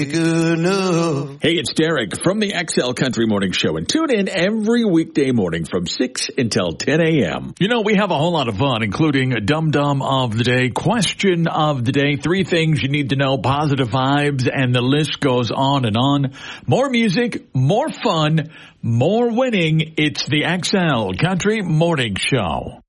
good enough. Hey, it's Derek from the XL Country Morning Show, and tune in every weekday morning from 6 until 10 a.m. You know, we have a whole lot of fun, including a dum-dum of the day, question of the day, 3 things you need to know, positive vibes, and the list goes on and on. More music, more fun, more winning. It's the XL Country Morning Show.